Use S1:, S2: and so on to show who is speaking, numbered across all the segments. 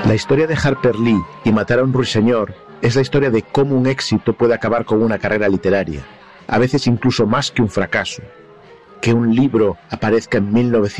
S1: La historia de Harper Lee y Matar a un ruiseñor es la historia de cómo un éxito puede acabar con una carrera literaria, a veces incluso más que un fracaso. Que un libro aparezca en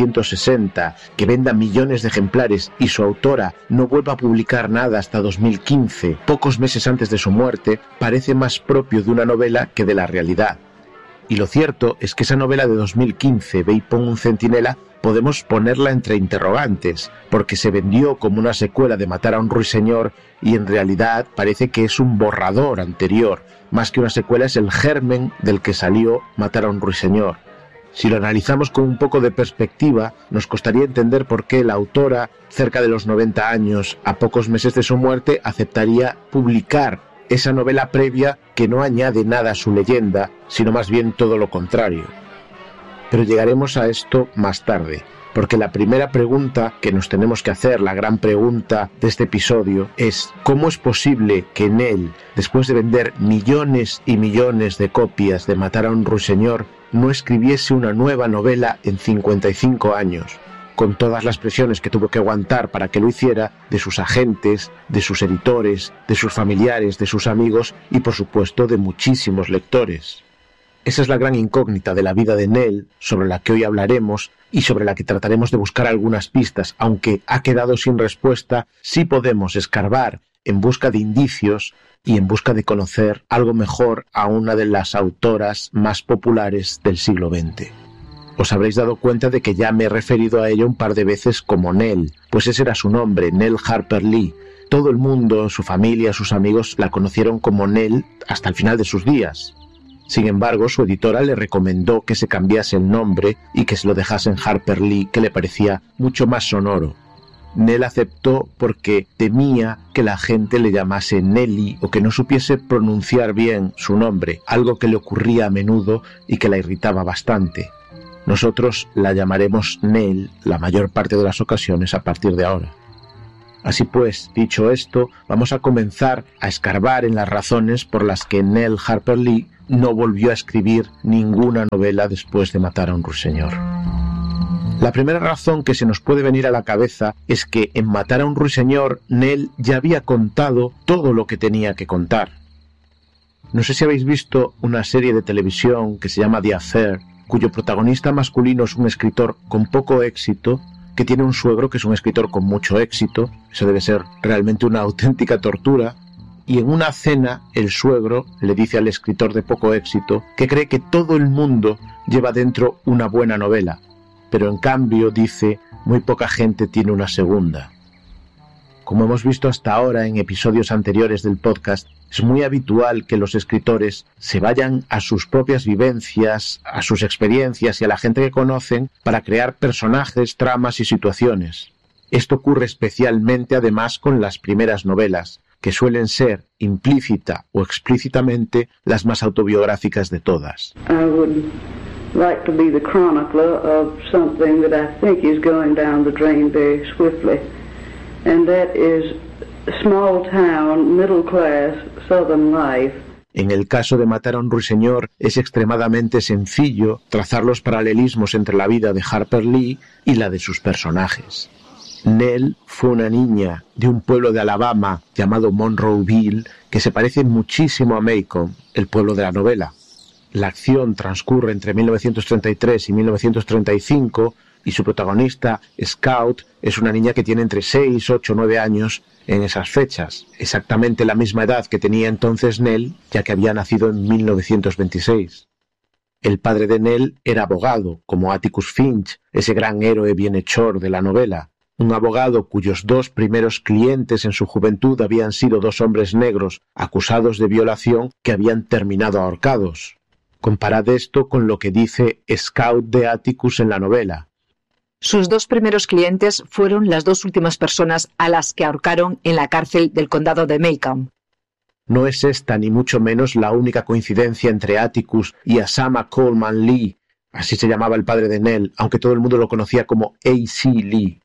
S1: 1960, que venda millones de ejemplares y su autora no vuelva a publicar nada hasta 2015, pocos meses antes de su muerte, parece más propio de una novela que de la realidad. Y lo cierto es que esa novela de 2015, Ve y pon un centinela, podemos ponerla entre interrogantes, porque se vendió como una secuela de Matar a un ruiseñor y en realidad parece que es un borrador anterior. Más que una secuela, es el germen del que salió Matar a un ruiseñor. Si lo analizamos con un poco de perspectiva, nos costaría entender por qué la autora, cerca de los 90 años, a pocos meses de su muerte, aceptaría publicar esa novela previa que no añade nada a su leyenda, sino más bien todo lo contrario. Pero llegaremos a esto más tarde, porque la primera pregunta que nos tenemos que hacer, la gran pregunta de este episodio, es ¿cómo es posible que Nell, después de vender millones y millones de copias de Matar a un ruiseñor, no escribiese una nueva novela en 55 años, con todas las presiones que tuvo que aguantar para que lo hiciera, de sus agentes, de sus editores, de sus familiares, de sus amigos y por supuesto de muchísimos lectores? Esa es la gran incógnita de la vida de Nell, sobre la que hoy hablaremos y sobre la que trataremos de buscar algunas pistas. Aunque ha quedado sin respuesta, sí podemos escarbar en busca de indicios y en busca de conocer algo mejor a una de las autoras más populares del siglo XX. Os habréis dado cuenta de que ya me he referido a ella un par de veces como Nell, pues ese era su nombre, Nell Harper Lee. Todo el mundo, su familia, sus amigos, la conocieron como Nell hasta el final de sus días. Sin embargo, su editora le recomendó que se cambiase el nombre y que se lo dejase en Harper Lee, que le parecía mucho más sonoro. Nell aceptó porque temía que la gente le llamase Nelly o que no supiese pronunciar bien su nombre, algo que le ocurría a menudo y que la irritaba bastante. Nosotros la llamaremos Nell la mayor parte de las ocasiones a partir de ahora. Así pues, dicho esto, vamos a comenzar a escarbar en las razones por las que Nell Harper Lee no volvió a escribir ninguna novela después de Matar a un ruiseñor. La primera razón que se nos puede venir a la cabeza es que en Matar a un ruiseñor Nell ya había contado todo lo que tenía que contar. No sé si habéis visto una serie de televisión que se llama The Affair, cuyo protagonista masculino es un escritor con poco éxito, que tiene un suegro que es un escritor con mucho éxito. Eso debe ser realmente una auténtica tortura. Y en una cena el suegro le dice al escritor de poco éxito que cree que todo el mundo lleva dentro una buena novela, pero en cambio, dice, muy poca gente tiene una segunda. Como hemos visto hasta ahora en episodios anteriores del podcast, es muy habitual que los escritores se vayan a sus propias vivencias, a sus experiencias y a la gente que conocen para crear personajes, tramas y situaciones. Esto ocurre especialmente además con las primeras novelas, que suelen ser, implícita o explícitamente, las más autobiográficas de todas.
S2: I would like to be the chronicler of something that I think is going down the drain very swiftly, and that is small town, middle class, southern life.
S1: En el caso de Matar a un ruiseñor es extremadamente sencillo trazar los paralelismos entre la vida de Harper Lee y la de sus personajes. Nell fue una niña de un pueblo de Alabama llamado Monroeville que se parece muchísimo a Macomb, el pueblo de la novela. La acción transcurre entre 1933 y 1935 y su protagonista, Scout, es una niña que tiene entre 6, 8, 9 años en esas fechas, exactamente la misma edad que tenía entonces Nell, ya que había nacido en 1926. El padre de Nell era abogado, como Atticus Finch, ese gran héroe bienhechor de la novela. Un abogado cuyos dos primeros clientes en su juventud habían sido dos hombres negros acusados de violación que habían terminado ahorcados. Comparad esto con lo que dice Scout de Atticus en la novela.
S3: Sus dos primeros clientes fueron las dos últimas personas a las que ahorcaron en la cárcel del condado de Macomb.
S1: No es esta ni mucho menos la única coincidencia entre Atticus y Asama Coleman Lee, así se llamaba el padre de Nell, aunque todo el mundo lo conocía como A.C. Lee.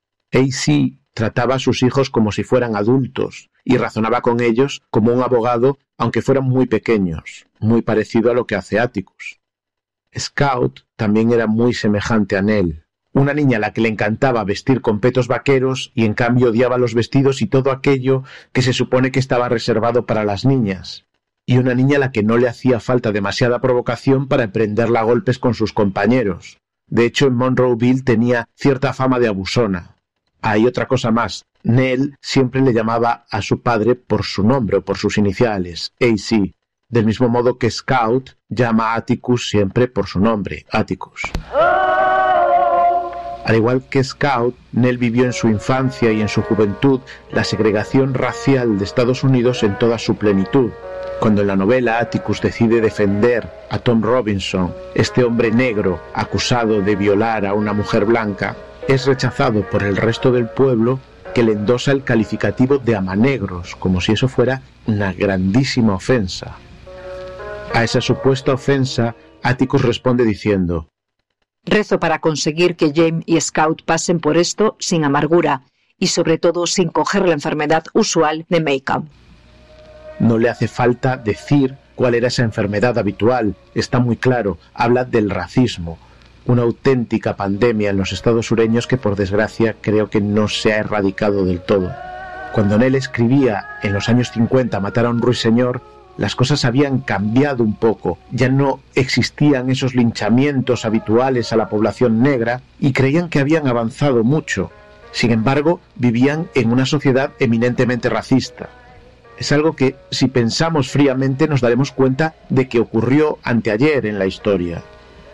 S1: A.C. trataba a sus hijos como si fueran adultos y razonaba con ellos como un abogado, aunque fueran muy pequeños, muy parecido a lo que hace Atticus. Scout también era muy semejante a Nell. Una niña a la que le encantaba vestir con petos vaqueros y en cambio odiaba los vestidos y todo aquello que se supone que estaba reservado para las niñas. Y una niña a la que no le hacía falta demasiada provocación para emprenderla a golpes con sus compañeros. De hecho, en Monroeville tenía cierta fama de abusona. Hay otra cosa más. Nell siempre le llamaba a su padre por su nombre o por sus iniciales, AC, del mismo modo que Scout llama a Atticus siempre por su nombre, Atticus. Al igual que Scout, Nell vivió en su infancia y en su juventud la segregación racial de Estados Unidos en toda su plenitud. Cuando en la novela Atticus decide defender a Tom Robinson, este hombre negro acusado de violar a una mujer blanca, es rechazado por el resto del pueblo, que le endosa el calificativo de amanegros, como si eso fuera una grandísima ofensa. A esa supuesta ofensa, Atticus responde diciendo:
S3: rezo para conseguir que James y Scout pasen por esto sin amargura y sobre todo sin coger la enfermedad usual de Maycomb.
S1: No le hace falta decir cuál era esa enfermedad habitual, está muy claro, habla del racismo, una auténtica pandemia en los estados sureños que por desgracia creo que no se ha erradicado del todo. Cuando Nell escribía en los años 50 Matar a un ruiseñor, las cosas habían cambiado un poco, ya no existían esos linchamientos habituales a la población negra y creían que habían avanzado mucho. Sin embargo, vivían en una sociedad eminentemente racista. Es algo que, si pensamos fríamente, nos daremos cuenta de que ocurrió anteayer en la historia.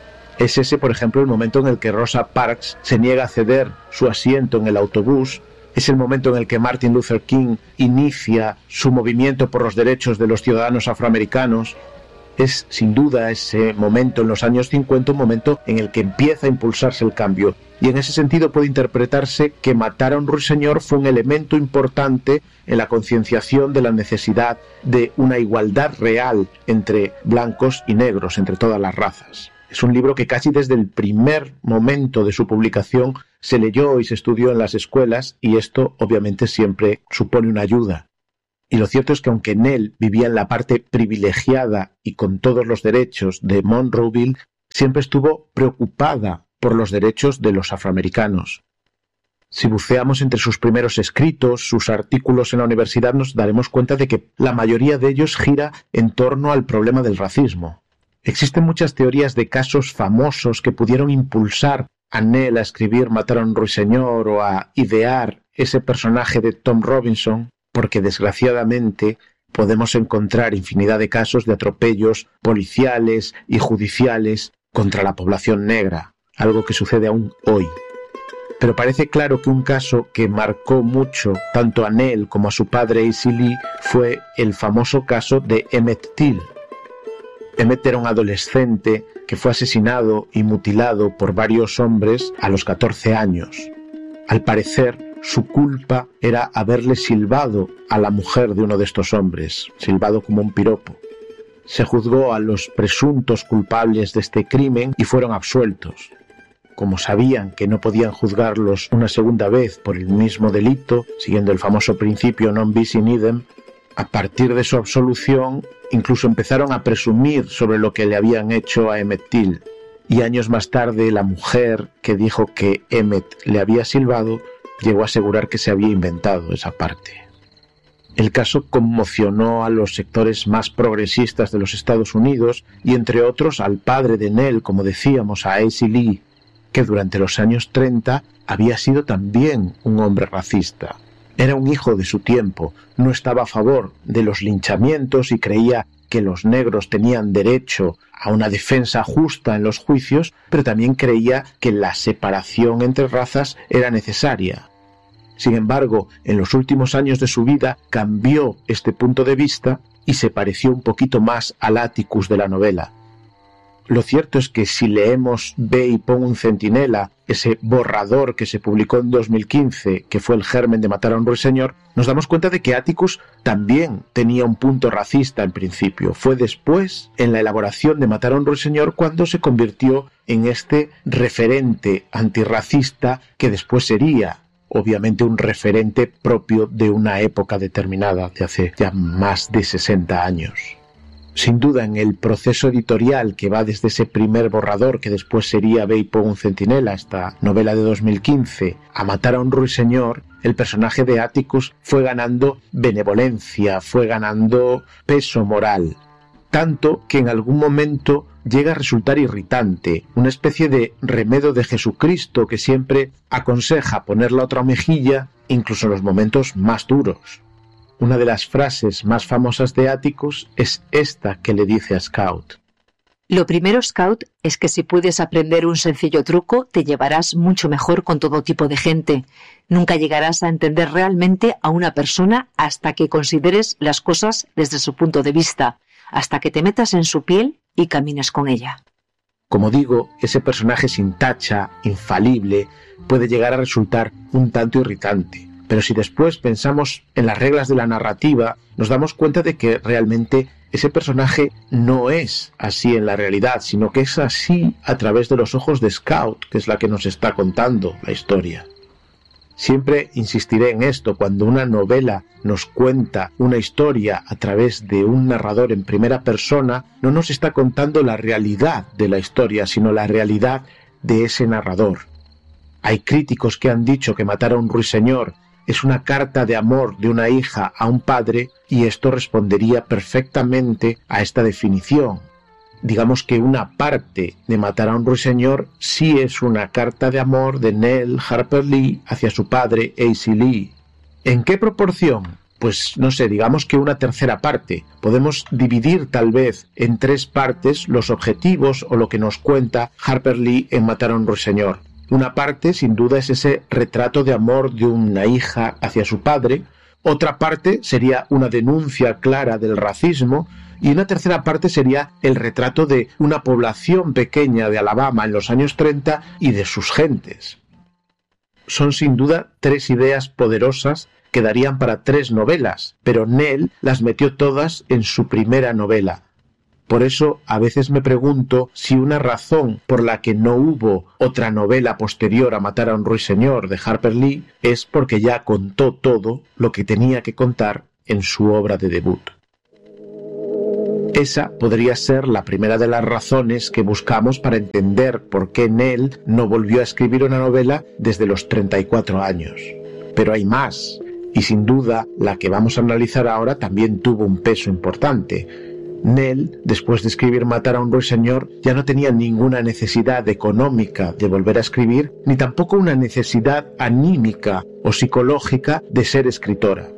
S1: Es ese, por ejemplo, el momento en el que Rosa Parks se niega a ceder su asiento en el autobús. Es el momento en el que Martin Luther King inicia su movimiento por los derechos de los ciudadanos afroamericanos. Es, sin duda, ese momento en los años 50, un momento en el que empieza a impulsarse el cambio. Y en ese sentido puede interpretarse que Matar a un ruiseñor fue un elemento importante en la concienciación de la necesidad de una igualdad real entre blancos y negros, entre todas las razas. Es un libro que casi desde el primer momento de su publicación se leyó y se estudió en las escuelas, y esto obviamente siempre supone una ayuda. Y lo cierto es que aunque Nell vivía en la parte privilegiada y con todos los derechos de Monroeville, siempre estuvo preocupada por los derechos de los afroamericanos. Si buceamos entre sus primeros escritos, sus artículos en la universidad, nos daremos cuenta de que la mayoría de ellos gira en torno al problema del racismo. Existen muchas teorías de casos famosos que pudieron impulsar a Nell a escribir Matar a un ruiseñor o a idear ese personaje de Tom Robinson, porque desgraciadamente podemos encontrar infinidad de casos de atropellos policiales y judiciales contra la población negra, algo que sucede aún hoy. Pero parece claro que un caso que marcó mucho tanto a Nell como a su padre A.C. Lee fue el famoso caso de Emmett Till. Emmett era un adolescente que fue asesinado y mutilado por varios hombres a los 14 años. Al parecer, su culpa era haberle silbado a la mujer de uno de estos hombres, silbado como un piropo. Se juzgó a los presuntos culpables de este crimen y fueron absueltos. Como sabían que no podían juzgarlos una segunda vez por el mismo delito, siguiendo el famoso principio non bis in idem, a partir de su absolución, incluso empezaron a presumir sobre lo que le habían hecho a Emmett Till. Y años más tarde, la mujer que dijo que Emmett le había silbado llegó a asegurar que se había inventado esa parte. El caso conmocionó a los sectores más progresistas de los Estados Unidos y, entre otros, al padre de Nell, como decíamos, a A.C. Lee, que durante los años 30 había sido también un hombre racista. Era un hijo de su tiempo, no estaba a favor de los linchamientos y creía que los negros tenían derecho a una defensa justa en los juicios, pero también creía que la separación entre razas era necesaria. Sin embargo, en los últimos años de su vida cambió este punto de vista y se pareció un poquito más al Atticus de la novela. Lo cierto es que si leemos Ve y pon un centinela, ese borrador que se publicó en 2015, que fue el germen de Matar a un ruiseñor, nos damos cuenta de que Atticus también tenía un punto racista en principio. Fue después, en la elaboración de Matar a un ruiseñor, cuando se convirtió en este referente antirracista que después sería, obviamente, un referente propio de una época determinada, de hace ya más de 60 años. Sin duda, en el proceso editorial que va desde ese primer borrador, que después sería Beipo un centinela, esta novela de 2015, a Matar a un ruiseñor, el personaje de Atticus fue ganando benevolencia, fue ganando peso moral, tanto que en algún momento llega a resultar irritante, una especie de remedo de Jesucristo que siempre aconseja poner la otra mejilla, incluso en los momentos más duros. Una de las frases más famosas de Atticus es esta que le dice a Scout.
S3: Lo primero, Scout, es que si puedes aprender un sencillo truco, te llevarás mucho mejor con todo tipo de gente. Nunca llegarás a entender realmente a una persona hasta que consideres las cosas desde su punto de vista, hasta que te metas en su piel y camines con ella.
S1: Como digo, ese personaje sin tacha, infalible, puede llegar a resultar un tanto irritante. Pero si después pensamos en las reglas de la narrativa, nos damos cuenta de que realmente ese personaje no es así en la realidad, sino que es así a través de los ojos de Scout, que es la que nos está contando la historia. Siempre insistiré en esto: cuando una novela nos cuenta una historia a través de un narrador en primera persona, no nos está contando la realidad de la historia, sino la realidad de ese narrador. Hay críticos que han dicho que Matar a un ruiseñor es una carta de amor de una hija a un padre, y esto respondería perfectamente a esta definición. Digamos que una parte de Matar a un ruiseñor sí es una carta de amor de Nell Harper Lee hacia su padre, A.C. Lee. ¿En qué proporción? Pues no sé, digamos que una tercera parte. Podemos dividir tal vez en 3 partes los objetivos o lo que nos cuenta Harper Lee en Matar a un ruiseñor. Una parte, sin duda, es ese retrato de amor de una hija hacia su padre. Otra parte sería una denuncia clara del racismo. Y una tercera parte sería el retrato de una población pequeña de Alabama en los años 30 y de sus gentes. Son sin duda 3 ideas poderosas que darían para 3 novelas, pero Nell las metió todas en su primera novela. Por eso a veces me pregunto si una razón por la que no hubo otra novela posterior a Matar a un ruiseñor de Harper Lee es porque ya contó todo lo que tenía que contar en su obra de debut. Esa podría ser la primera de las razones que buscamos para entender por qué Nell no volvió a escribir una novela desde los 34 años. Pero hay más, y sin duda la que vamos a analizar ahora también tuvo un peso importante. Nell, después de escribir Matar a un ruiseñor, ya no tenía ninguna necesidad económica de volver a escribir, ni tampoco una necesidad anímica o psicológica de ser escritora.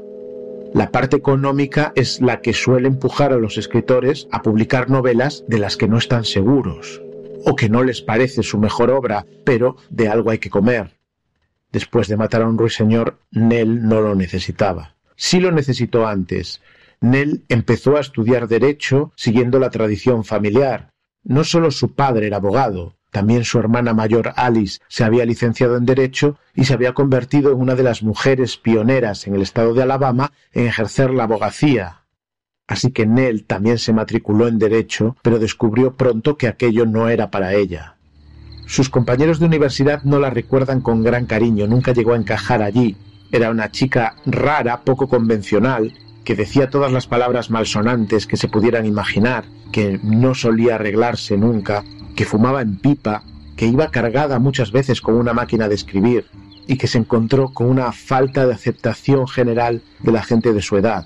S1: La parte económica es la que suele empujar a los escritores a publicar novelas de las que no están seguros, o que no les parece su mejor obra, pero de algo hay que comer. Después de Matar a un ruiseñor, Nell no lo necesitaba. Sí lo necesitó antes. Nell empezó a estudiar Derecho siguiendo la tradición familiar. No solo su padre era abogado, también su hermana mayor Alice se había licenciado en Derecho y se había convertido en una de las mujeres pioneras en el estado de Alabama en ejercer la abogacía. Así que Nell también se matriculó en Derecho, pero descubrió pronto que aquello no era para ella. Sus compañeros de universidad no la recuerdan con gran cariño, nunca llegó a encajar allí. Era una chica rara, poco convencional, que decía todas las palabras malsonantes que se pudieran imaginar, que no solía arreglarse nunca, que fumaba en pipa, que iba cargada muchas veces con una máquina de escribir y que se encontró con una falta de aceptación general de la gente de su edad.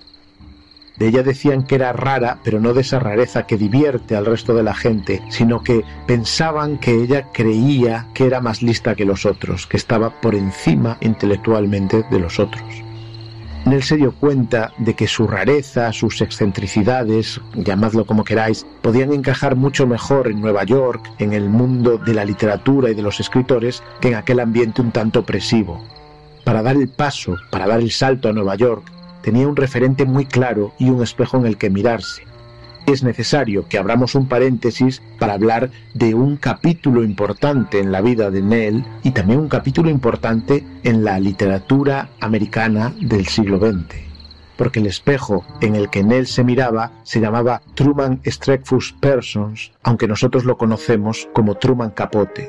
S1: De ella decían que era rara, pero no de esa rareza que divierte al resto de la gente, sino que pensaban que ella creía que era más lista que los otros, que estaba por encima intelectualmente de los otros. Nell se dio cuenta de que su rareza, sus excentricidades, llamadlo como queráis, podían encajar mucho mejor en Nueva York, en el mundo de la literatura y de los escritores, que en aquel ambiente un tanto opresivo. Para dar el paso, para dar el salto a Nueva York, tenía un referente muy claro y un espejo en el que mirarse. Es necesario que abramos un paréntesis para hablar de un capítulo importante en la vida de Nell y también un capítulo importante en la literatura americana del siglo XX. Porque el espejo en el que Nell se miraba se llamaba Truman Streckfus Persons, aunque nosotros lo conocemos como Truman Capote.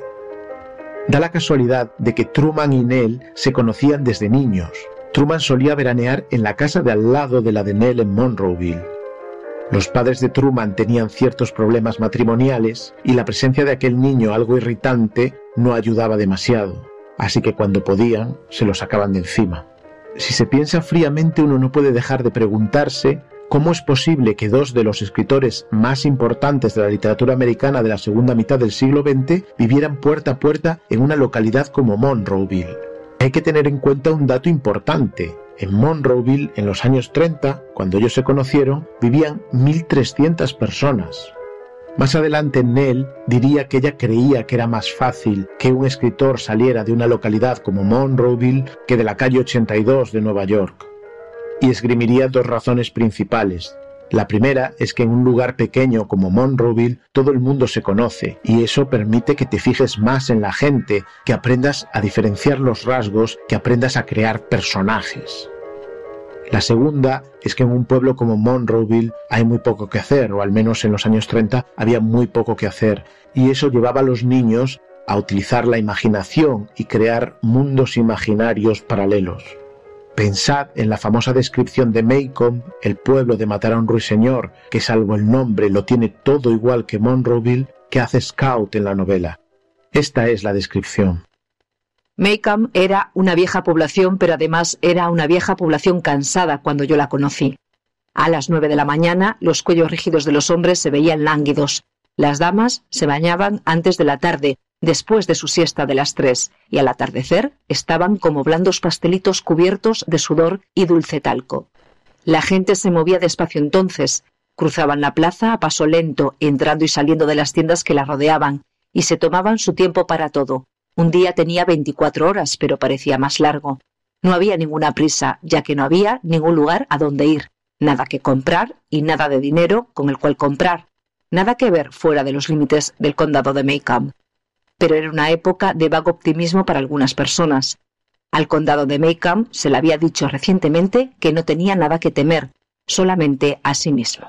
S1: Da la casualidad de que Truman y Nell se conocían desde niños. Truman solía veranear en la casa de al lado de la de Nell en Monroeville. Los padres de Truman tenían ciertos problemas matrimoniales y la presencia de aquel niño algo irritante no ayudaba demasiado, así que cuando podían se lo sacaban de encima. Si se piensa fríamente, uno no puede dejar de preguntarse cómo es posible que dos de los escritores más importantes de la literatura americana de la segunda mitad del siglo XX vivieran puerta a puerta en una localidad como Monroeville. Hay que tener en cuenta un dato importante. En Monroeville, en los años 30, cuando ellos se conocieron, vivían 1.300 personas. Más adelante, Nell diría que ella creía que era más fácil que un escritor saliera de una localidad como Monroeville que de la calle 82 de Nueva York. Y esgrimiría dos razones principales. La primera es que en un lugar pequeño como Monroeville todo el mundo se conoce y eso permite que te fijes más en la gente, que aprendas a diferenciar los rasgos, que aprendas a crear personajes. La segunda es que en un pueblo como Monroeville hay muy poco que hacer, o al menos en los años 30 había muy poco que hacer, y eso llevaba a los niños a utilizar la imaginación y crear mundos imaginarios paralelos. Pensad en la famosa descripción de Maycomb, el pueblo de Matar a un ruiseñor, que salvo el nombre lo tiene todo igual que Monroeville, que hace Scout en la novela. Esta es la descripción.
S3: Maycomb era una vieja población, pero además era una vieja población cansada cuando yo la conocí. A las 9 de la mañana, los cuellos rígidos de los hombres se veían lánguidos. Las damas se bañaban antes de la tarde, después de su siesta de las 3, y al atardecer estaban como blandos pastelitos cubiertos de sudor y dulce talco. La gente se movía despacio entonces, cruzaban la plaza a paso lento, entrando y saliendo de las tiendas que la rodeaban, y se tomaban su tiempo para todo. Un día tenía 24 horas, pero parecía más largo. No había ninguna prisa, ya que no había ningún lugar a donde ir, nada que comprar y nada de dinero con el cual comprar, nada que ver fuera de los límites del condado de Maycomb. Pero era una época de vago optimismo para algunas personas. Al condado de Maycomb se le había dicho recientemente que no tenía nada que temer, solamente a sí mismo.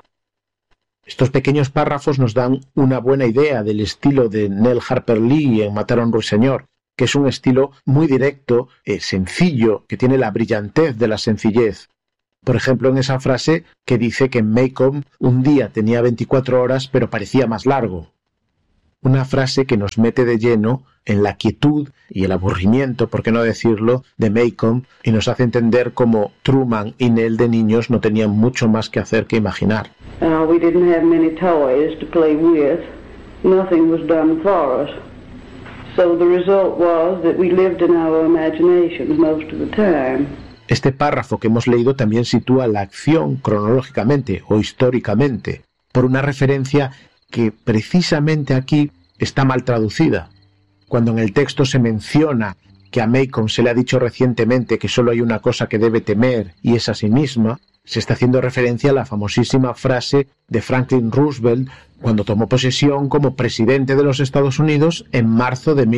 S1: Estos pequeños párrafos nos dan una buena idea del estilo de Nell Harper Lee en Matar a un ruiseñor, que es un estilo muy directo, sencillo, que tiene la brillantez de la sencillez. Por ejemplo, en esa frase que dice que en Maycomb un día tenía 24 horas pero parecía más largo. Una frase que nos mete de lleno en la quietud y el aburrimiento, por qué no decirlo, de Maycomb y nos hace entender cómo Truman y Nell de niños no tenían mucho más que hacer que imaginar.
S2: We didn't have many toys to play with. Nothing was done for us. So the result was that we lived in our imaginations most of the time.
S1: Este párrafo que hemos leído también sitúa la acción cronológicamente o históricamente, por una referencia que precisamente aquí está mal traducida. Cuando en el texto se menciona que a Maycomb se le ha dicho recientemente que solo hay una cosa que debe temer y es a sí misma, se está haciendo referencia a la famosísima frase de Franklin Roosevelt cuando tomó posesión como presidente de los Estados Unidos en marzo de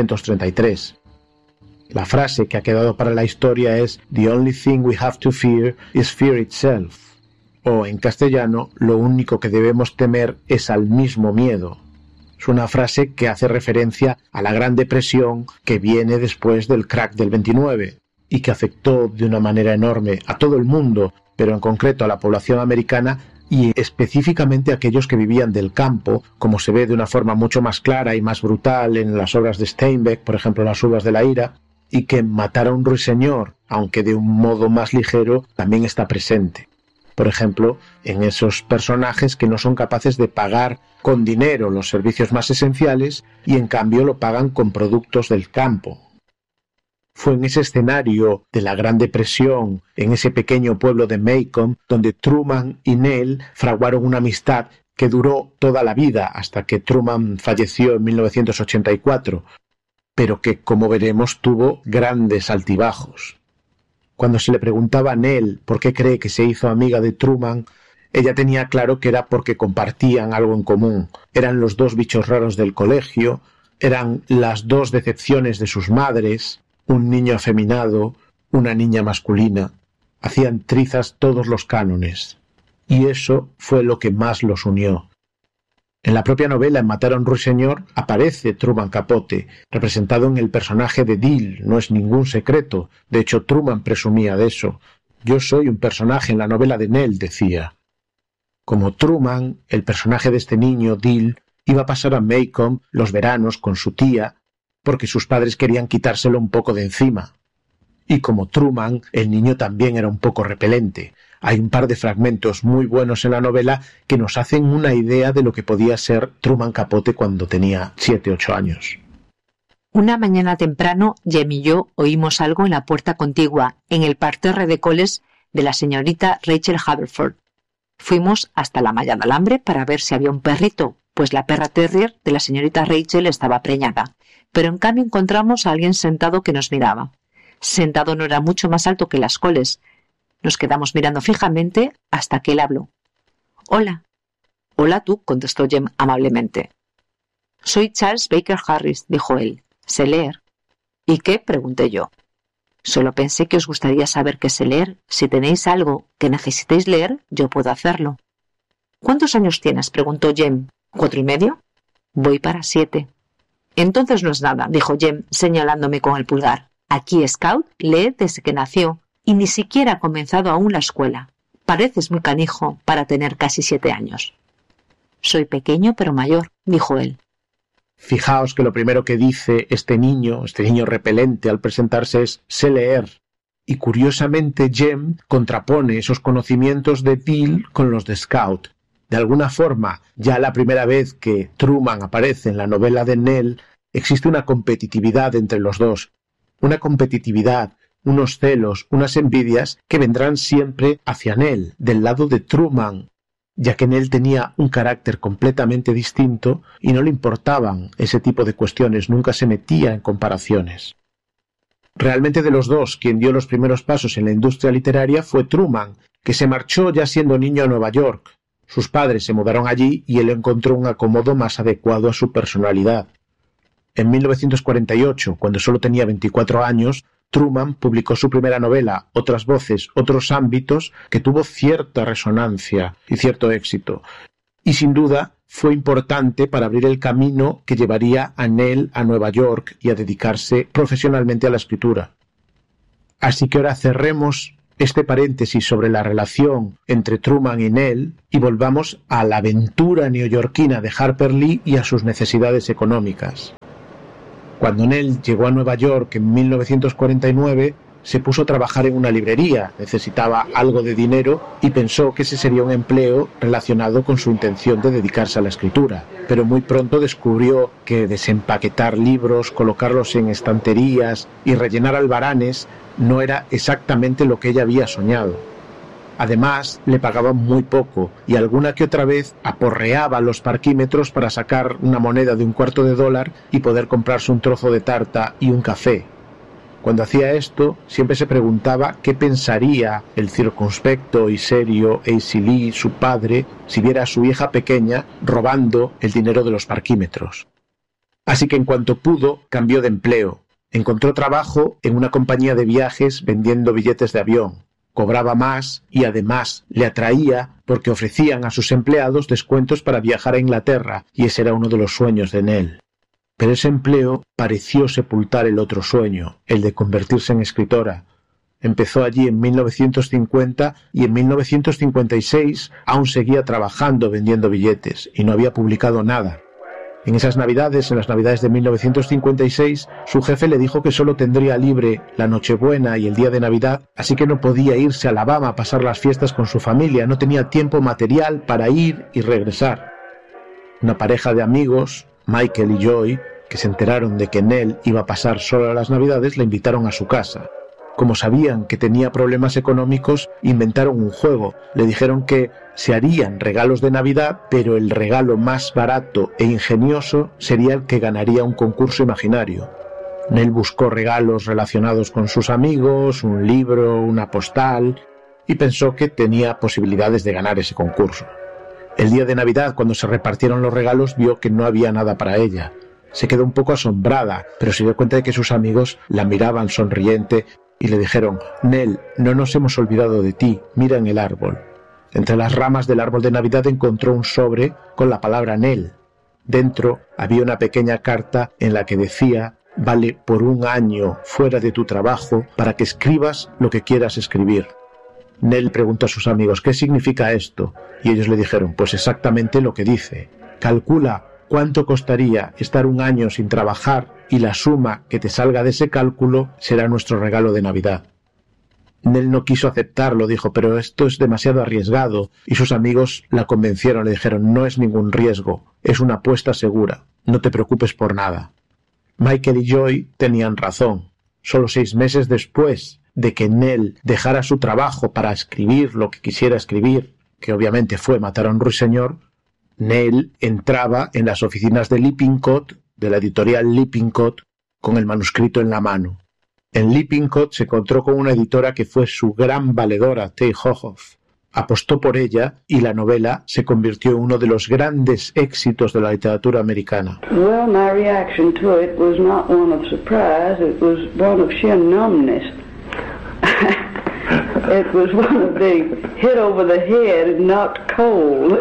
S1: 1933. La frase que ha quedado para la historia es "The only thing we have to fear is fear itself", o en castellano, lo único que debemos temer es al mismo miedo. Es una frase que hace referencia a la Gran Depresión que viene después del crack del 29 y que afectó de una manera enorme a todo el mundo, pero en concreto a la población americana y específicamente a aquellos que vivían del campo, como se ve de una forma mucho más clara y más brutal en las obras de Steinbeck, por ejemplo Las uvas de la ira, y que Matar a un ruiseñor, aunque de un modo más ligero, también está presente. Por ejemplo, en esos personajes que no son capaces de pagar con dinero los servicios más esenciales y en cambio lo pagan con productos del campo. Fue en ese escenario de la Gran Depresión, en ese pequeño pueblo de Maycomb, donde Truman y Nell fraguaron una amistad que duró toda la vida hasta que Truman falleció en 1984, pero que, como veremos, tuvo grandes altibajos. Cuando se le preguntaba a Nell por qué cree que se hizo amiga de Truman, ella tenía claro que era porque compartían algo en común. Eran los dos bichos raros del colegio, eran las dos decepciones de sus madres, un niño afeminado, una niña masculina. Hacían trizas todos los cánones. Y eso fue lo que más los unió. En la propia novela, en Matar a un ruiseñor, aparece Truman Capote, representado en el personaje de Dill. No es ningún secreto. De hecho, Truman presumía de eso. Yo soy un personaje en la novela de Nell, decía. Como Truman, el personaje de este niño, Dill, iba a pasar a Maycomb los veranos con su tía, porque sus padres querían quitárselo un poco de encima. Y como Truman, el niño también era un poco repelente. Hay un par de fragmentos muy buenos en la novela que nos hacen una idea de lo que podía ser Truman Capote cuando tenía 7 u 8 años.
S3: Una mañana temprano, Jem y yo oímos algo en la puerta contigua, en el parterre de coles de la señorita Rachel Haverford. Fuimos hasta la malla de alambre para ver si había un perrito, pues la perra terrier de la señorita Rachel estaba preñada, pero en cambio encontramos a alguien sentado que nos miraba. Sentado no era mucho más alto que las coles. Nos quedamos mirando fijamente hasta que él habló. «Hola». «Hola tú», contestó Jem amablemente. «Soy Charles Baker Harris», dijo él. «Sé leer». «¿Y qué?», pregunté yo. «Solo pensé que os gustaría saber qué sé leer. Si tenéis algo que necesitéis leer, yo puedo hacerlo». «¿Cuántos años tienes?», preguntó Jem. «¿4 y medio?» «Voy para 7». «Entonces no es nada», dijo Jem, señalándome con el pulgar. «Aquí Scout lee desde que nació y ni siquiera ha comenzado aún la escuela. Pareces muy canijo para tener casi 7 años». «Soy pequeño pero mayor», dijo él.
S1: Fijaos que lo primero que dice este niño repelente al presentarse es «sé leer». Y curiosamente Jem contrapone esos conocimientos de Dill con los de Scout. De alguna forma, ya la primera vez que Truman aparece en la novela de Nell, existe una competitividad entre los dos. Una competitividad, unos celos, unas envidias que vendrán siempre hacia Nell, del lado de Truman, ya que Nell tenía un carácter completamente distinto y no le importaban ese tipo de cuestiones, nunca se metía en comparaciones. Realmente de los dos, quien dio los primeros pasos en la industria literaria fue Truman, que se marchó ya siendo niño a Nueva York. Sus padres se mudaron allí y él encontró un acomodo más adecuado a su personalidad. En 1948, cuando solo tenía 24 años, Truman publicó su primera novela, Otras voces, otros ámbitos, que tuvo cierta resonancia y cierto éxito. Y sin duda fue importante para abrir el camino que llevaría a Nell a Nueva York y a dedicarse profesionalmente a la escritura. Así que ahora cerremos este paréntesis sobre la relación entre Truman y Nell y volvamos a la aventura neoyorquina de Harper Lee y a sus necesidades económicas. Cuando Nell llegó a Nueva York en 1949, se puso a trabajar en una librería, necesitaba algo de dinero y pensó que ese sería un empleo relacionado con su intención de dedicarse a la escritura. Pero muy pronto descubrió que desempaquetar libros, colocarlos en estanterías y rellenar albaranes no era exactamente lo que ella había soñado. Además, le pagaban muy poco y alguna que otra vez aporreaba los parquímetros para sacar una moneda de $0,25 y poder comprarse un trozo de tarta y un café. Cuando hacía esto, siempre se preguntaba qué pensaría el circunspecto y serio A.C. Lee, su padre, si viera a su hija pequeña robando el dinero de los parquímetros. Así que en cuanto pudo, cambió de empleo. Encontró trabajo en una compañía de viajes vendiendo billetes de avión. Cobraba más y además le atraía porque ofrecían a sus empleados descuentos para viajar a Inglaterra y ese era uno de los sueños de Nell. Pero ese empleo pareció sepultar el otro sueño, el de convertirse en escritora. Empezó allí en 1950 y en 1956 aún seguía trabajando vendiendo billetes y no había publicado nada. En esas navidades, en las navidades de 1956, su jefe le dijo que solo tendría libre la Nochebuena y el día de Navidad, así que no podía irse a Alabama a pasar las fiestas con su familia, no tenía tiempo material para ir y regresar. Una pareja de amigos, Michael y Joy, que se enteraron de que Nell iba a pasar sola las navidades, la invitaron a su casa. Como sabían que tenía problemas económicos, inventaron un juego. Le dijeron que se harían regalos de Navidad, pero el regalo más barato e ingenioso sería el que ganaría un concurso imaginario. Nell buscó regalos relacionados con sus amigos, un libro, una postal, y pensó que tenía posibilidades de ganar ese concurso. El día de Navidad, cuando se repartieron los regalos, vio que no había nada para ella. Se quedó un poco asombrada, pero se dio cuenta de que sus amigos la miraban sonriente y le dijeron: «Nell, no nos hemos olvidado de ti, mira en el árbol». Entre las ramas del árbol de Navidad encontró un sobre con la palabra Nell. Dentro había una pequeña carta en la que decía: «Vale por 1 año fuera de tu trabajo para que escribas lo que quieras escribir». Nell preguntó a sus amigos: ¿qué significa esto? Y ellos le dijeron: pues exactamente lo que dice. Calcula cuánto costaría estar un año sin trabajar y la suma que te salga de ese cálculo será nuestro regalo de Navidad. Nell no quiso aceptarlo, dijo: pero esto es demasiado arriesgado, y sus amigos la convencieron, le dijeron: no es ningún riesgo, es una apuesta segura, no te preocupes por nada. Michael y Joy tenían razón. Solo 6 meses después de que Nell dejara su trabajo para escribir lo que quisiera escribir, que obviamente fue Matar a un ruiseñor, Nell entraba en las oficinas de Lippincott, de la editorial Lippincott, con el manuscrito en la mano. En Lippincott se encontró con una editora que fue su gran valedora, Tay Hohoff. Apostó por ella y la novela se convirtió en uno de los grandes éxitos de la literatura americana.
S2: Well, my reaction to it was not one of surprise, it was one of sheer numbness. It was one of the hit over the head, not cold.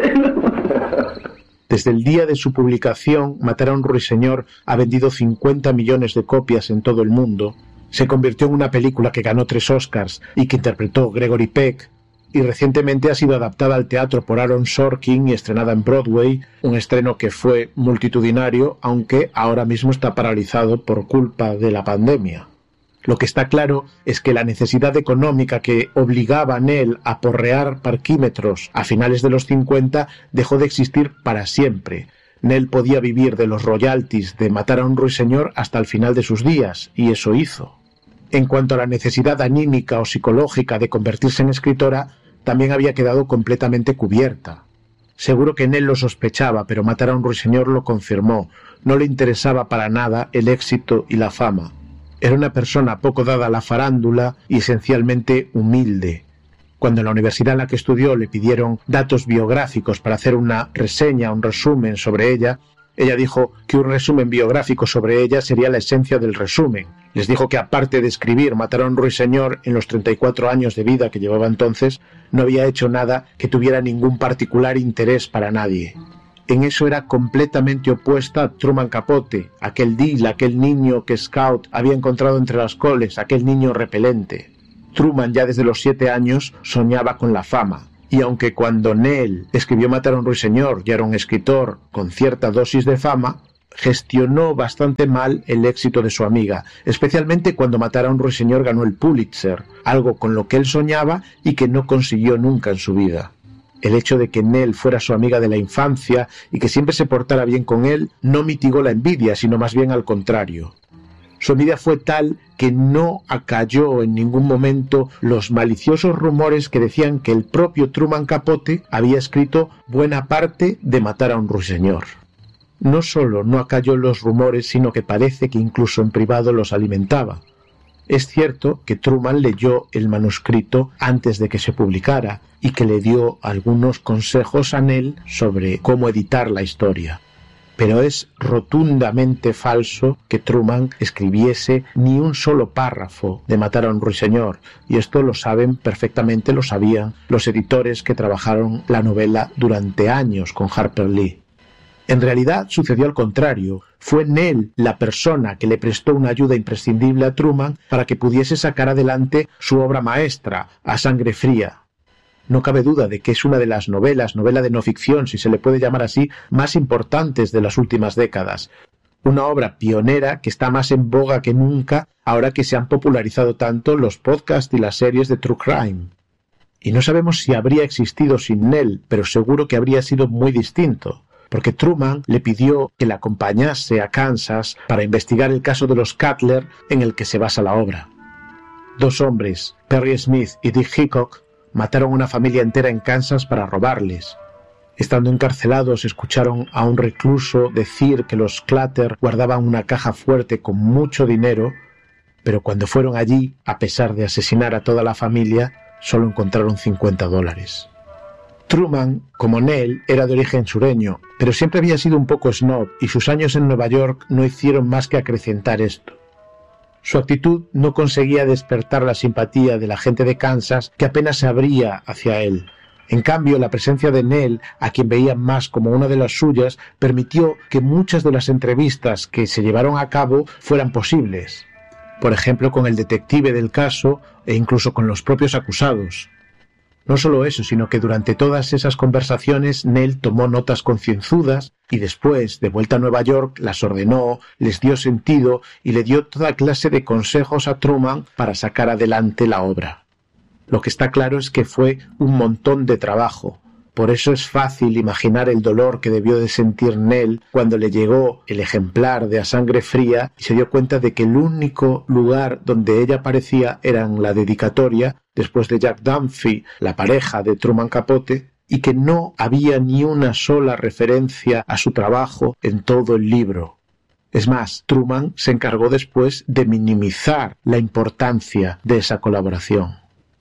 S1: Desde el día de su publicación, Matar a un ruiseñor ha vendido 50 millones de copias en todo el mundo. Se convirtió en una película que ganó 3 Oscars y que interpretó Gregory Peck, y recientemente ha sido adaptada al teatro por Aaron Sorkin y estrenada en Broadway, un estreno que fue multitudinario, aunque ahora mismo está paralizado por culpa de la pandemia. Lo que está claro es que la necesidad económica que obligaba a Nell a porrear parquímetros a finales de los 50 dejó de existir para siempre. Nell podía vivir de los royalties de Matar a un ruiseñor hasta el final de sus días, y eso hizo. En cuanto a la necesidad anímica o psicológica de convertirse en escritora, también había quedado completamente cubierta. Seguro que Nell lo sospechaba, pero Matar a un ruiseñor lo confirmó. No le interesaba para nada el éxito y la fama. Era una persona poco dada a la farándula y esencialmente humilde. Cuando en la universidad en la que estudió le pidieron datos biográficos para hacer una reseña, un resumen sobre ella, ella dijo que un resumen biográfico sobre ella sería la esencia del resumen. Les dijo que aparte de escribir Matar a un ruiseñor en los 34 años de vida que llevaba entonces, no había hecho nada que tuviera ningún particular interés para nadie. En eso era completamente opuesta a Truman Capote, aquel Dill, aquel niño que Scout había encontrado entre las coles, aquel niño repelente. Truman ya desde los 7 años soñaba con la fama, y aunque cuando Nell escribió Matar a un ruiseñor ya era un escritor con cierta dosis de fama, gestionó bastante mal el éxito de su amiga, especialmente cuando Matar a un ruiseñor ganó el Pulitzer, algo con lo que él soñaba y que no consiguió nunca en su vida. El hecho de que Nell fuera su amiga de la infancia y que siempre se portara bien con él no mitigó la envidia, sino más bien al contrario. Su envidia fue tal que no acalló en ningún momento los maliciosos rumores que decían que el propio Truman Capote había escrito buena parte de Matar a un ruiseñor. No solo no acalló los rumores, sino que parece que incluso en privado los alimentaba. Es cierto que Truman leyó el manuscrito antes de que se publicara y que le dio algunos consejos a Nell sobre cómo editar la historia. Pero es rotundamente falso que Truman escribiese ni un solo párrafo de Matar a un ruiseñor, y esto lo saben perfectamente, lo sabían los editores que trabajaron la novela durante años con Harper Lee. En realidad sucedió al contrario. Fue Nell la persona que le prestó una ayuda imprescindible a Truman para que pudiese sacar adelante su obra maestra, A Sangre Fría. No cabe duda de que es una de las novela de no ficción, si se le puede llamar así, más importantes de las últimas décadas. Una obra pionera que está más en boga que nunca ahora que se han popularizado tanto los podcasts y las series de True Crime. Y no sabemos si habría existido sin Nell, pero seguro que habría sido muy distinto, porque Truman le pidió que le acompañase a Kansas para investigar el caso de los Cutler en el que se basa la obra. 2 hombres, Perry Smith y Dick Hickok, mataron a una familia entera en Kansas para robarles. Estando encarcelados, escucharon a un recluso decir que los Clutter guardaban una caja fuerte con mucho dinero, pero cuando fueron allí, a pesar de asesinar a toda la familia, solo encontraron $50. Truman, como Nell, era de origen sureño, pero siempre había sido un poco snob y sus años en Nueva York no hicieron más que acrecentar esto. Su actitud no conseguía despertar la simpatía de la gente de Kansas, que apenas se abría hacia él. En cambio, la presencia de Nell, a quien veían más como una de las suyas, permitió que muchas de las entrevistas que se llevaron a cabo fueran posibles. Por ejemplo, con el detective del caso e incluso con los propios acusados. No solo eso, sino que durante todas esas conversaciones Nell tomó notas concienzudas y después, de vuelta a Nueva York, las ordenó, les dio sentido y le dio toda clase de consejos a Truman para sacar adelante la obra. Lo que está claro es que fue un montón de trabajo. Por eso es fácil imaginar el dolor que debió de sentir Nell cuando le llegó el ejemplar de A Sangre Fría y se dio cuenta de que el único lugar donde ella aparecía era en la dedicatoria, después de Jack Dunphy, la pareja de Truman Capote, y que no había ni una sola referencia a su trabajo en todo el libro. Es más, Truman se encargó después de minimizar la importancia de esa colaboración.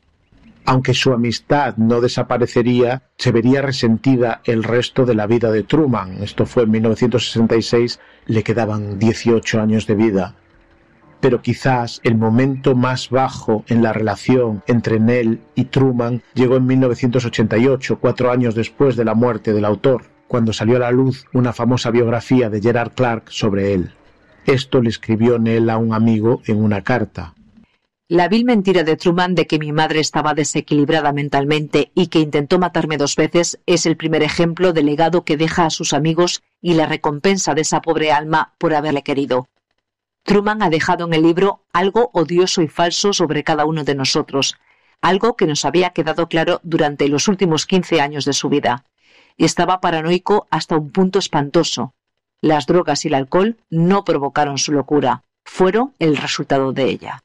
S1: Aunque su amistad no desaparecería, se vería resentida el resto de la vida de Truman. Esto fue en 1966, le quedaban 18 años de vida. Pero quizás el momento más bajo en la relación entre Nell y Truman llegó en 1988, 4 años después de la muerte del autor, cuando salió a la luz una famosa biografía de Gerald Clark sobre él. Esto le escribió Nell a un amigo en una carta.
S3: La vil mentira de Truman de que mi madre estaba desequilibrada mentalmente y que intentó matarme 2 veces es el primer ejemplo del legado que deja a sus amigos y la recompensa de esa pobre alma por haberle querido. Truman ha dejado en el libro algo odioso y falso sobre cada uno de nosotros, algo que nos había quedado claro durante los últimos 15 años de su vida. Estaba paranoico hasta un punto espantoso. Las drogas y el alcohol no provocaron su locura, fueron el resultado de ella.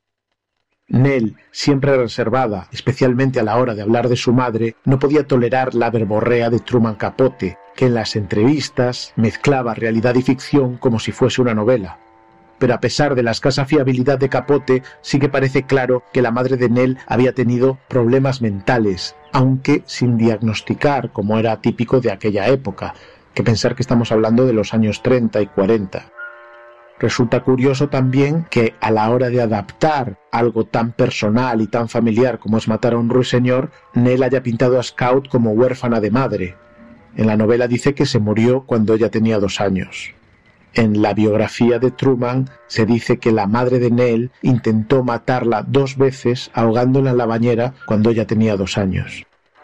S1: Nell, siempre reservada, especialmente a la hora de hablar de su madre, no podía tolerar la verborrea de Truman Capote, que en las entrevistas mezclaba realidad y ficción como si fuese una novela. Pero a pesar de la escasa fiabilidad de Capote, sí que parece claro que la madre de Nell había tenido problemas mentales, aunque sin diagnosticar, como era típico de aquella época, que pensar que estamos hablando de los años 30 y 40. Resulta curioso también que a la hora de adaptar algo tan personal y tan familiar como es Matar a un ruiseñor, Nell haya pintado a Scout como huérfana de madre. En la novela dice que se murió cuando ella tenía 2 años. En la biografía de Truman se dice que la madre de Nell intentó matarla 2 veces ahogándola en la bañera cuando ella tenía 2 años.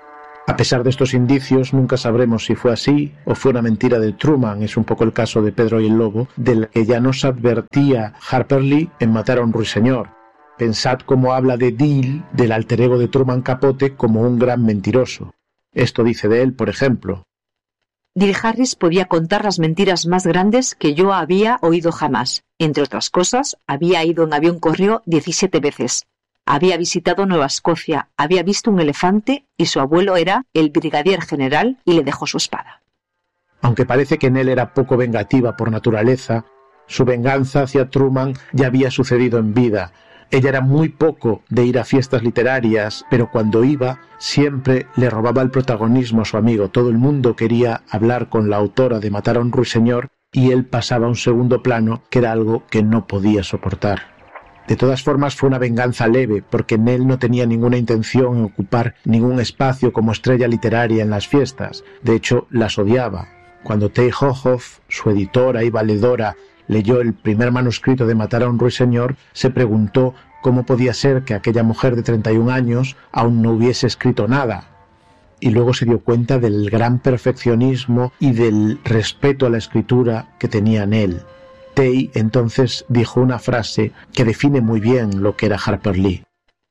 S1: A pesar de estos indicios, nunca sabremos si fue así o fue una mentira de Truman. Es un poco el caso de Pedro y el Lobo, del que ya nos advertía Harper Lee en Matar a un ruiseñor. Pensad cómo habla de Deal, del alter ego de Truman Capote, como un gran mentiroso. Esto dice de él, por ejemplo.
S3: Deal Harris podía contar las mentiras más grandes que yo había oído jamás. Entre otras cosas, había ido en avión correo 17 veces. Había visitado Nueva Escocia, había visto un elefante y su abuelo era el brigadier general y le dejó su espada.
S1: Aunque parece que Nell era poco vengativa por naturaleza, su venganza hacia Truman ya había sucedido en vida. Ella era muy poco de ir a fiestas literarias, pero cuando iba siempre le robaba el protagonismo a su amigo. Todo el mundo quería hablar con la autora de Matar a un ruiseñor y él pasaba a un segundo plano, que era algo que no podía soportar. De todas formas fue una venganza leve, porque Nell no tenía ninguna intención en ocupar ningún espacio como estrella literaria en las fiestas. De hecho, las odiaba. Cuando Tay Hohoff, su editora y valedora, leyó el primer manuscrito de Matar a un ruiseñor, se preguntó cómo podía ser que aquella mujer de 31 años aún no hubiese escrito nada. Y luego se dio cuenta del gran perfeccionismo y del respeto a la escritura que tenía Nell. Tay entonces dijo una frase que define muy bien lo que era Harper Lee.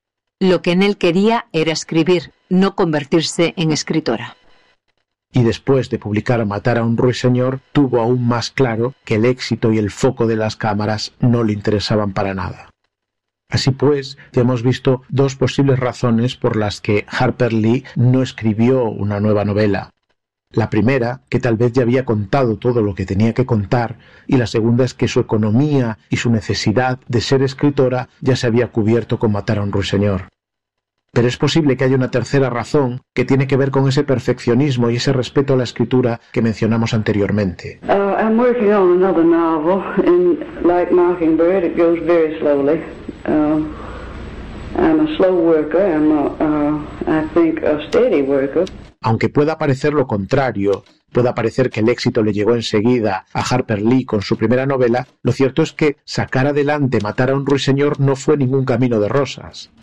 S3: Lo que Nell quería era escribir, no convertirse en escritora.
S1: Y después de publicar Matar a un ruiseñor, tuvo aún más claro que el éxito y el foco de las cámaras no le interesaban para nada. Así pues, ya hemos visto 2 posibles razones por las que Harper Lee no escribió una nueva novela. La primera, que tal vez ya había contado todo lo que tenía que contar, y la segunda es que su economía y su necesidad de ser escritora ya se había cubierto con Matar a un ruiseñor. Pero es posible que haya una tercera razón que tiene que ver con ese perfeccionismo y ese respeto a la escritura que mencionamos anteriormente.
S2: I'm working on another novel, and like Mockingbird, it goes very slowly. I'm a slow worker. I think a steady worker.
S1: Aunque pueda parecer lo contrario, pueda parecer que el éxito le llegó enseguida a Harper Lee con su primera novela, lo cierto es que sacar adelante Matar a un ruiseñor no fue ningún camino de rosas.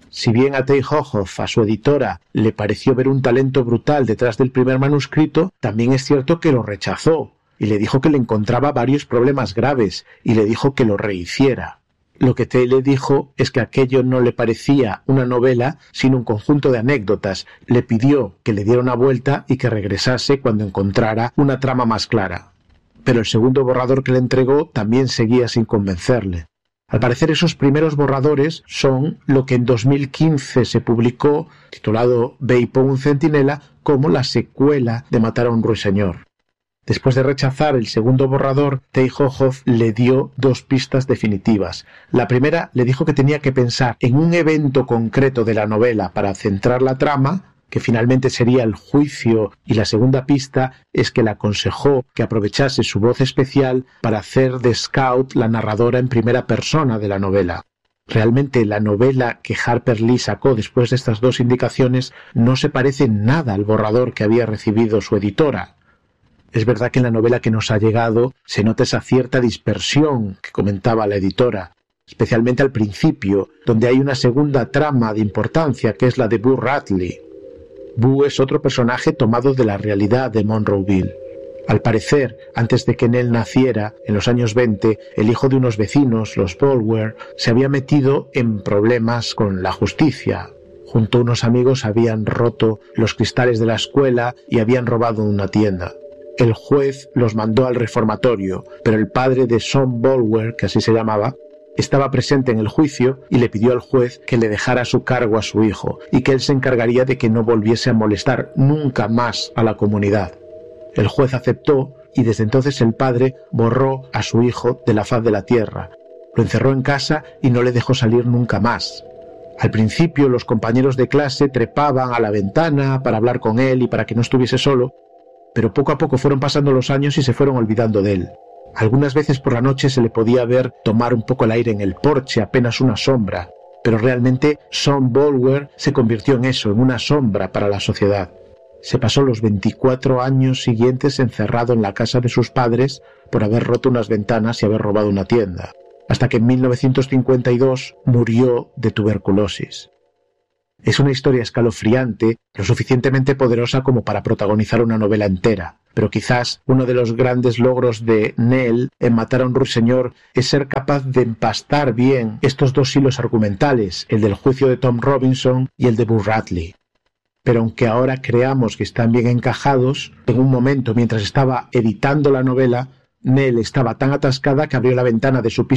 S1: Si bien a Tay Hohoff, a su editora, le pareció ver un talento brutal detrás del primer manuscrito, también es cierto que lo rechazó y le dijo que le encontraba varios problemas graves y le dijo que lo rehiciera. Lo que Tay le dijo es que aquello no le parecía una novela, sino un conjunto de anécdotas. Le pidió que le diera una vuelta y que regresase cuando encontrara una trama más clara. Pero el segundo borrador que le entregó también seguía sin convencerle. Al parecer esos primeros borradores son lo que en 2015 se publicó, titulado Beipo un centinela, como la secuela de Matar a un ruiseñor. Después de rechazar el segundo borrador, Tay Hohoff le dio 2 pistas definitivas. La primera le dijo que tenía que pensar en un evento concreto de la novela para centrar la trama, que finalmente sería el juicio, y la segunda pista es que le aconsejó que aprovechase su voz especial para hacer de Scout la narradora en primera persona de la novela. Realmente la novela que Harper Lee sacó después de estas 2 indicaciones no se parece en nada al borrador que había recibido su editora. Es verdad que en la novela que nos ha llegado se nota esa cierta dispersión que comentaba la editora, especialmente al principio, donde hay una segunda trama de importancia que es la de Boo Radley. Boo es otro personaje tomado de la realidad de Monroeville. Al parecer, antes de que Nell naciera, en los años 20, el hijo de unos vecinos, los Boulware, se había metido en problemas con la justicia. Junto a unos amigos habían roto los cristales de la escuela y habían robado una tienda. El juez los mandó al reformatorio, pero el padre de Son Boulware, que así se llamaba, estaba presente en el juicio y le pidió al juez que le dejara a su cargo a su hijo y que él se encargaría de que no volviese a molestar nunca más a la comunidad. El juez aceptó y desde entonces el padre borró a su hijo de la faz de la tierra. Lo encerró en casa y no le dejó salir nunca más. Al principio los compañeros de clase trepaban a la ventana para hablar con él y para que no estuviese solo, pero poco a poco fueron pasando los años y se fueron olvidando de él. Algunas veces por la noche se le podía ver tomar un poco el aire en el porche, apenas una sombra, pero realmente Son Boulware se convirtió en eso, en una sombra para la sociedad. Se pasó los 24 años siguientes encerrado en la casa de sus padres por haber roto unas ventanas y haber robado una tienda, hasta que en 1952 murió de tuberculosis. Es una historia escalofriante, lo suficientemente poderosa como para protagonizar una novela entera, pero quizás uno de los grandes logros de Nell en Matar a un ruiseñor es ser capaz de empastar bien estos 2 hilos argumentales, el del juicio de Tom Robinson y el de Boo Radley. Pero aunque ahora creamos que están bien encajados, en un momento mientras estaba editando la novela, Nell estaba tan atascada que abrió la ventana de su piso